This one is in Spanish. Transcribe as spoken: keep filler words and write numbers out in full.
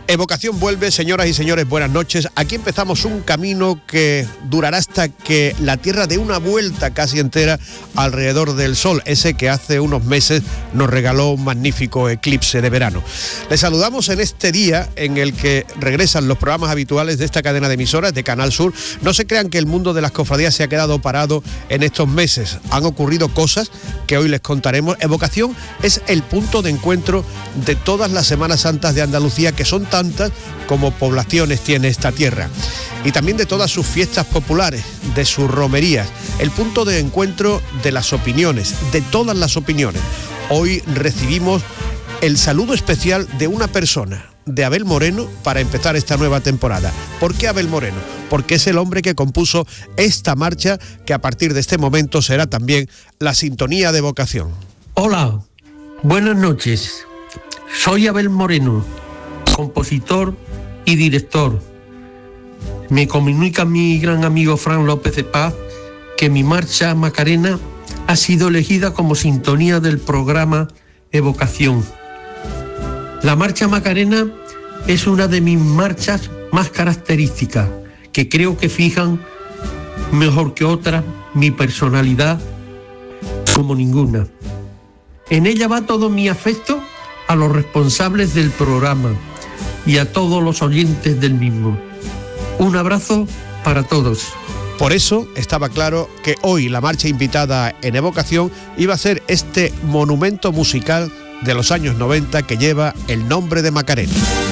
Evocación vuelve, señoras y señores, buenas noches. Aquí empezamos un camino que durará hasta que la Tierra dé una vuelta casi entera alrededor del Sol, ese que hace unos meses nos regaló un magnífico eclipse de verano. Les saludamos en este día en el que regresan los programas habituales de esta cadena de emisoras de Canal Sur. No se crean que el mundo de las cofradías se ha quedado parado en estos meses. Han ocurrido cosas que hoy les contaremos. Evocación es el punto de encuentro de todas las Semanas Santas de Andalucía, que son tantas como poblaciones tiene esta tierra, y también de todas sus fiestas populares, de sus romerías, el punto de encuentro de las opiniones, de todas las opiniones. Hoy recibimos el saludo especial de una persona, de Abel Moreno, para empezar esta nueva temporada. ¿Por qué Abel Moreno? Porque es el hombre que compuso esta marcha que a partir de este momento será también la sintonía de Evocación. Hola, buenas noches. Soy Abel Moreno, compositor y director. Me comunica mi gran amigo Fran López de Paz que mi marcha Macarena ha sido elegida como sintonía del programa Evocación. La marcha Macarena es una de mis marchas más características, que creo que fijan mejor que otras mi personalidad como ninguna. En ella va todo mi afecto a los responsables del programa y a todos los oyentes del mismo. Un abrazo para todos. Por eso estaba claro que hoy la marcha invitada en Evocación iba a ser este monumento musical de los años noventa que lleva el nombre de Macarena.